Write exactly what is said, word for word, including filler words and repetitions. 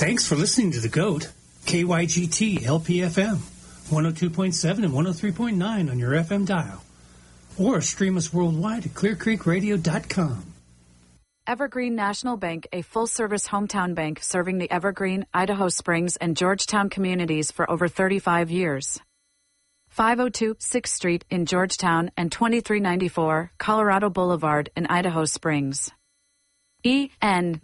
Thanks for listening to The GOAT, K Y G T L P F M, one oh two point seven and one oh three point nine on your F M dial. Or stream us worldwide at clear creek radio dot com. Evergreen National Bank, a full-service hometown bank serving the Evergreen, Idaho Springs, and Georgetown communities for over thirty-five years. five oh two sixth Street in Georgetown and twenty-three ninety-four Colorado Boulevard in Idaho Springs. E N